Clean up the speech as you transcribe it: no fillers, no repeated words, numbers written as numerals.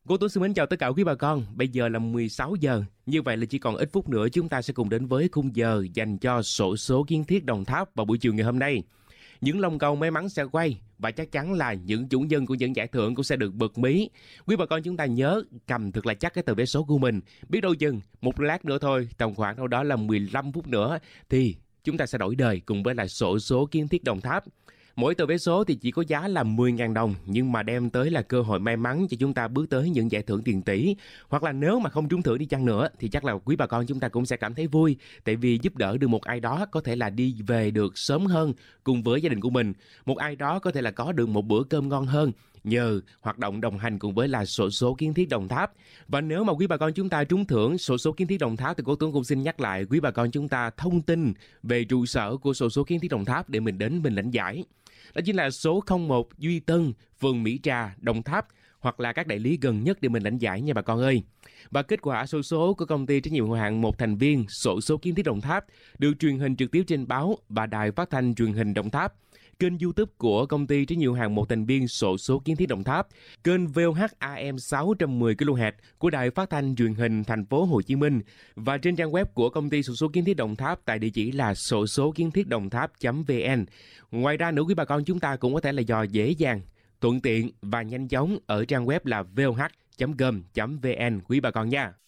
Cô Tuấn xin mến chào tất cả quý bà con. Bây giờ là 16 giờ. Như vậy là chỉ còn ít phút nữa chúng ta sẽ cùng đến với khung giờ dành cho xổ số kiến thiết Đồng Tháp vào buổi chiều ngày hôm nay. Những lông cầu may mắn sẽ quay và chắc chắn là những chủ nhân của những giải thưởng cũng sẽ được bật mí. Quý bà con chúng ta nhớ cầm thật là chắc cái tờ vé số của mình. Biết đâu chừng một lát nữa thôi, tầm khoảng đâu đó là 15 phút nữa thì chúng ta sẽ đổi đời cùng với lại xổ số kiến thiết Đồng Tháp. Mỗi tờ vé số thì chỉ có giá là 10.000 đồng nhưng mà đem tới là cơ hội may mắn cho chúng ta bước tới những giải thưởng tiền tỷ. Hoặc là nếu mà không trúng thưởng đi chăng nữa thì chắc là quý bà con chúng ta cũng sẽ cảm thấy vui, tại vì giúp đỡ được một ai đó có thể là đi về được sớm hơn cùng với gia đình của mình. Một ai đó có thể là có được một bữa cơm ngon hơn nhờ hoạt động đồng hành cùng với là xổ số kiến thiết Đồng Tháp. Và nếu mà quý bà con chúng ta trúng thưởng xổ số kiến thiết Đồng Tháp thì cô Tuấn cũng xin nhắc lại quý bà con chúng ta thông tin về trụ sở của xổ số kiến thiết Đồng Tháp để mình đến mình lãnh giải. Đó chính là số 01 Duy Tân, phường Mỹ Trà, Đồng Tháp, hoặc là các đại lý gần nhất để mình lãnh giải nha bà con ơi. Và kết quả xổ số của công ty trách nhiệm hữu hạn một thành viên xổ số kiến thiết Đồng Tháp được truyền hình trực tiếp trên báo và đài phát thanh truyền hình Đồng Tháp, kênh YouTube của công ty trách nhiệm hữu hạn một thành viên xổ số kiến thiết Đồng Tháp, kênh VOH AM 610 kHz của đài phát thanh truyền hình thành phố Hồ Chí Minh và trên trang web của công ty xổ số kiến thiết Đồng Tháp tại địa chỉ là xổ số kiến thiết đồng tháp.vn. Ngoài ra nữa quý bà con chúng ta cũng có thể là dò dễ dàng, thuận tiện và nhanh chóng ở trang web là voh.com.vn quý bà con nha.